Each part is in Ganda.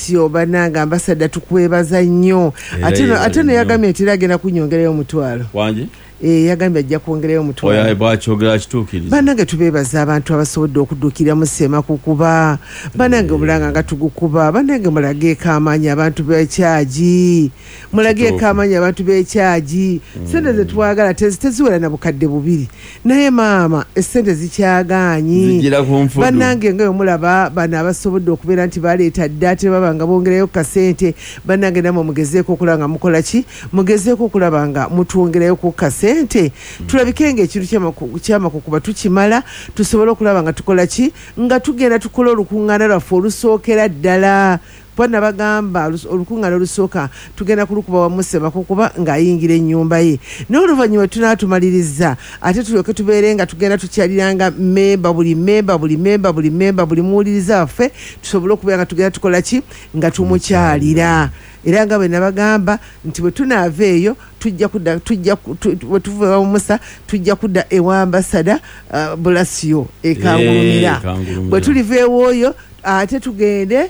bwatyo bananga ambassador tukwebaza nnyo ate no yagambye tiragenda kunyongerayo omutwalo wanje yagambye ajja kwongerayo omutwalo oya bwakyogera kituukiriza banange tubeebaza abantu abasobodde okuddukira mu Semakukuba banange obulanga nga tugukuba banange mulageeko amaanyi abantu b'ekyagi mulageeko amaanyi abantu b'ekyagi sente ze twagala teziwera na bukadde bubiri naye maama essente zikyagaanyi banange nga omulaba bano abasobodde okubeera nti baleeta dda ate baba nga bongerayo kasente banange namwe mugezeeko okulaba nga mukola ki mugezeeko okulaba nga mutwongerayo ku kasente tulabike ng'ekintu ky'amakukuba tukimala tusobole okulaba nga tukola ki nga tugenda tukola olukuŋŋaana lwaffe olusookera ddala bwana bagamba olukuŋŋaana olusooka tugenda kulukuba wamu Semakukuba ng'ayingira ennyumba ye n'oluvannyuma tunaatumaliriza ate tulyoke tubeere nga tugenda tukyaliranga buli muwuliriza waffe tusobole okubeera nga tugenda tukola ki nga tumukyalira era nga bwe nabagamba nti bwe tunaava eyo bwe tuva mu Musa tujja kudda ewa ambasada Bulasio ekangulumira bwe tuliva ewooyo ate tugende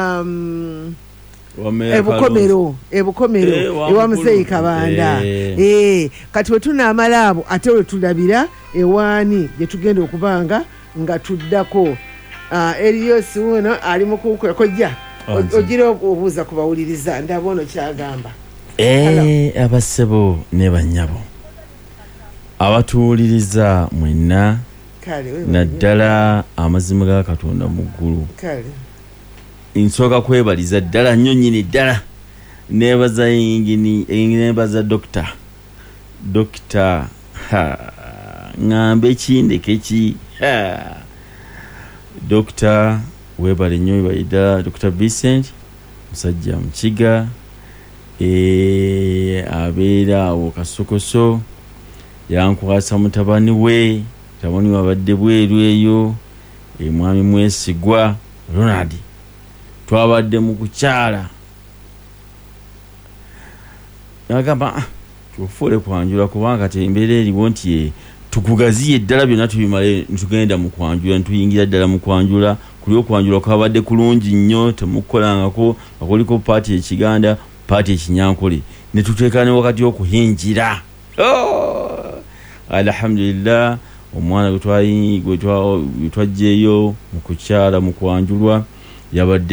ebukomero ewa Muzeeyi Kabanda kati bwe tunaamala abo ate we tulabira ewaani gye tugenda okubanga nga tuddako eriyo siwuno ali mu kujja ogira obuuza kubawuliriza ndaba ono kyagamba abassebo ne bannyabo abatuwuliriza mwenna naddala amazima ga Katonda mu ggulu nsooka kwebaliza ddala nnyo nnyini ddala nebaza dokita ŋŋambe ekindeke ki dokita webale nnyo webale ddala Dr. Vincent musajja mukiga abeera awo Kasokoso yankwasa mutabani we wabadde bweru eyo mwami mwesigwa Ronald twabadde mu kukyala nagamba tufuule kwanjula kubanga tembeera eriwo nti tukugaziye ddala byonna tubimale ntugenda mu kwanjula ntuyingira ddala mu kwanjula kuli okwanjula kwabadde kulungi nnyo temukukolangako bakoliko paati ekiganda paati ekinyankole ne tuteeka ne wakati okuhingira alhamdulillah omwana gwe twajjeeyo mu kukyala mu kwanjulwa yabadde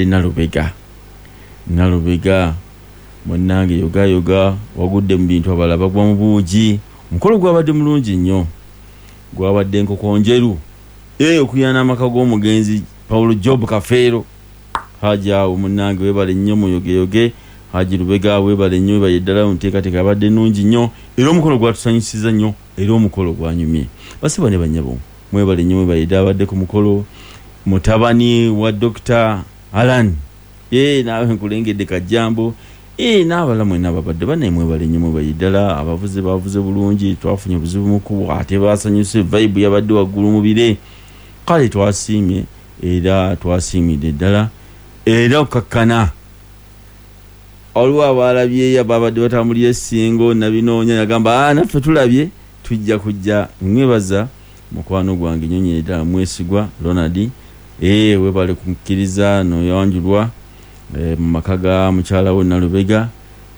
nalubega mwenange yoga wagudde mu bintu abalala bagwa mu buugi omukolo gwabadde mulungi nnyo gwabadde enkoko njeru okuyana amaka g'omugenzi Paulo Job Kafeero hajaawo munange webale nnyo muyogeyoge haji lubega webale nnyo webale ddala onteekateeka abadde nnungi nnyo era omukolo gwatusanyusiza nnyo era omukolo gwanyumye basiba ne bannyabo mwebale nnyo webale ddala abadde ku mukolo mutabani wa Dr. Alan nawe nkulengedde Kajjambo n'abalala mwenna babadde banaye mwebale nnyo mwebale ddala abavuze bavuze bulungi twafunye obuzibu mu kubo ate basanyuse vibe yabadde waggulu mu bire kale twasiimye era twasiimidde ddala era okakkana olwo abalabye babadde batambulira esingo nabinoonya yagamba naffe tulabye tujja kujja mwebaza mukwano gwange nnyonyere ddala mwesigwa Ronald webale kumukkiriza noyanjulwa mu maka ga mukyala we Nalubega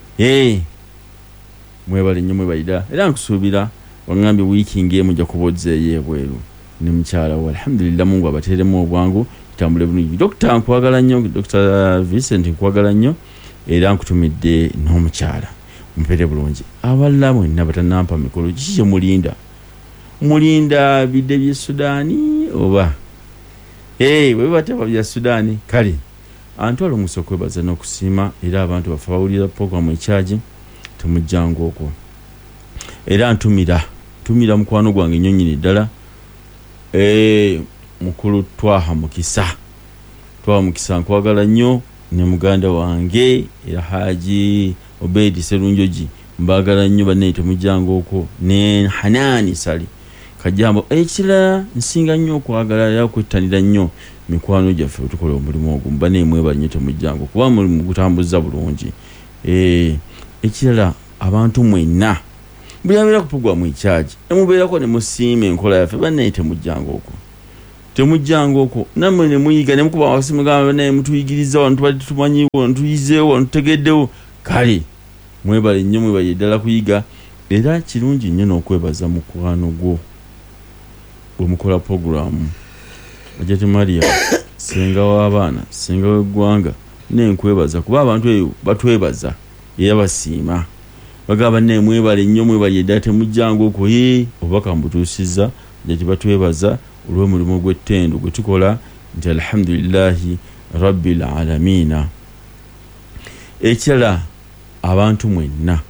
mwebale nnyo mwebale ddala era nkusuubira wangambye wiiki ng'emu ojja kubodzeeyo ebweru ne mukyala we alhamdulillah Mungu abateeremu obwangu kitambule bulungi Dr. nkwagala nnyo Dr. Vincent nkwagala nnyo era nkutumidde n'omukyala mpere bulungi abalala mwenna batanampa mikolo kiki mulinda bidde by'e Sudaani oba bwe bataba bya Sudaani kale antwala omusa okwebaza n'okusiima era abantu bafe bawulira programu ekyaji temujjanga okwo era ntumira mukwano gwange nnyo nnyini ddala mukulu Twaha Mukisa nkwagala nnyo ne muganda wange era Haji Obedi Serunjoji mbagala nnyo banne temujjanga okwo ne Hanani Sali Kajjambo ekira nsinga nnyo okwagala era okwettanira nnyo mikwano gyaffe tukola omulimu ogwo banne mwebale nnyo temujjanga kuba mulimu gutambuza bulungi ekirala abantu mwenna buli abeera ku pugwa mu charge emubeerako ne musiima enkola yaffe banne temujjanga okwo temujjanga okwo nammwe ne muyiga ne mukuba wasimu gamba naye mutuyigiriza wano tubadde tumanyiwo wano tuyizeewo wano tutegeddewo kale mwebale nnyo mwebale ddala kuyiga era kirungi nnyo n'okwebaza mukwano gwo bwe mukola puroguramu Ajati Maria senga w'abaana senga w'eggwanga nenkwebaza kuba abantu eyo batwebaza era basiima bagamba ne mwebale nnyo mwebale ddala temujjanga okwo obubaka mbutuusizza Ajati batwebaza olw'omulimu gw'ettendo gwe tukola nti alhamdulillahi rabbil alamiina. Ekirala abantu mwenna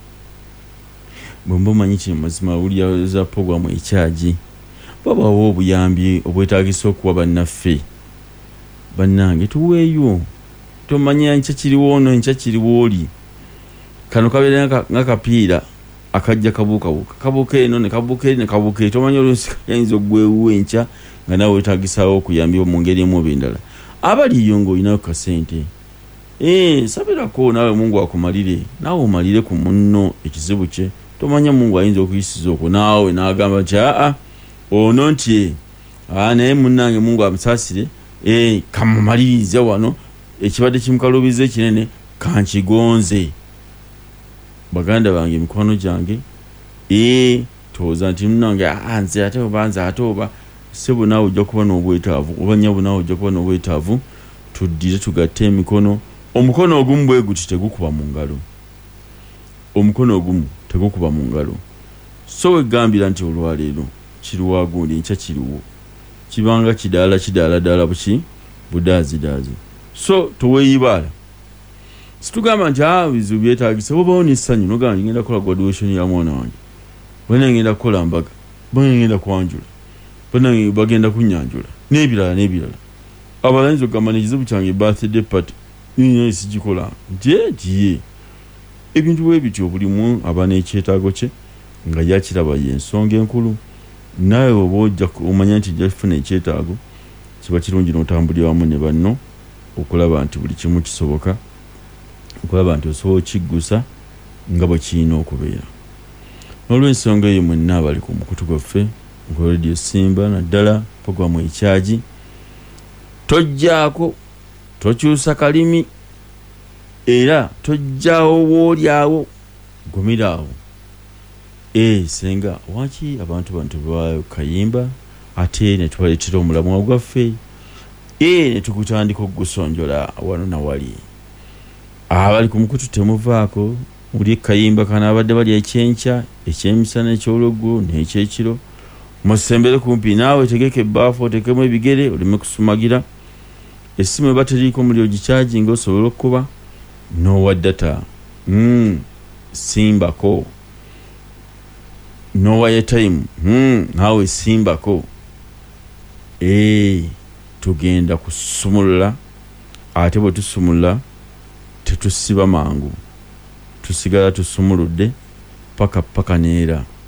bwe mbumanyi kino mazima wulira za puroguramu ekyaji babawo obuyambi obwetaagisa okuwa bannaffe bannange tuweeyo tomanya nkya kiriwo ono nkya kiriwo oli kano kabeera nga kapiira akajja kabuuka eno ne kabuuka tomanya oluusi kayinza ogwewu enkya nga nawe wetaagisawo okuyambibwa mu ngeri emu oba endala abaliyo ng'olinayo kasente sabirako nawe Mungu akumalire nawe omalire ku munno ekizibu kye tomanya Mungu ayinza okuyisiza okwo naawe n'agamba nti ono nti naye munnange Mungu amusaasire kamumalirize wano ekibadde kimukaluubiza ekinene kankigonze. Baganda bange mikono gyange tooza nti munnange nze ate oba sebo naawe ojja kuba n'obwetaavu oba nnyabo naawe ojja kuba n'obwetaavu tuddire tugatte emikono. Omukono ogumu bwe guti tegukuba mu ngalo, omukono ogumu tegukuba mu ngalo. So wegambira nti olwaleero kiriwo gundi nkya kiriwo kibanga kidaala ddala buki budaazi. So toweeyibaala situgamba nti bizibu byetaagisa obawo n'essanyu nogamba nti ngenda kukola graduation ya mwana wange bana ngenda kukola mbaga bana ngenda kwanjula bana bagenda kunyanjula n'ebirala abalanzi ogamba n'ekizibu kyange birthday party nyo sigikola nti ebintu bwe bityo bulimu aba n'ekyetaago kye nga yakiraba y'ensonga enkulu nawe oba ojja omanya nti jafuna ekyetaago kiba kirungi n'otambulira wamu ne banno okulaba nti buli kimu kisoboka okulaba nti osobola okiggusa nga bwe kirina okubeera. N'olw'ensonga eyo mwenna abali ku mukutu gwaffe ku Radio Simba naddala puroguramu ekyaji tojjaako tokyusa kalimi era tojjawo woolyawo gumiraawo senga waki abantu bantu bayo kayimba ate ne tubaleetera omulamwa gwaffe ne tukutandika okugusonjola wano na wali abali ku mukutu temuvaako muli kayimba kana abadde bali ekyenkya ekyemisana ekyolweggulo n'ekyekiro musembere kumpi naawe tegeke ebbaafu otekemu ebigere oleme kusumagira essimu eba teriiko muliro gikyajinga osobola okuba n'owa data simbako n'owa airtime naawe simbako tugenda kusumulula ate bwe tusumulula tetusiba mangu tusigala tusumuludde paka neera